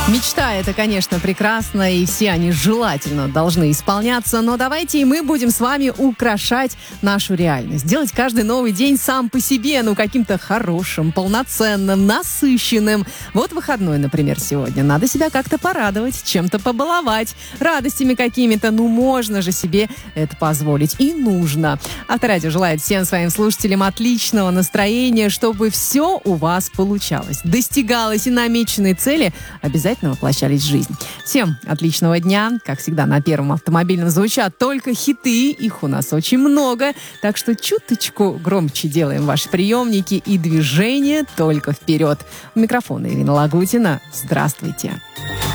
Мечта — это, конечно, прекрасно, и все они желательно должны исполняться, но давайте и мы будем с вами украшать нашу реальность. Делать каждый новый день сам по себе, каким-то хорошим, полноценным, насыщенным. Вот выходной, например, сегодня. Надо себя как-то порадовать, чем-то побаловать, радостями какими-то. Можно же себе это позволить. И нужно. Авторадио желает всем своим слушателям отличного настроения, чтобы все у вас получалось, достигалось, и намеченные цели обязательно воплощались в жизнь. Всем отличного дня. Как всегда, на Первом автомобильном звучат только хиты. Их у нас очень много. Так что чуточку громче делаем ваши приемники и движение только вперед. У микрофона Ирина Лагутина. Здравствуйте.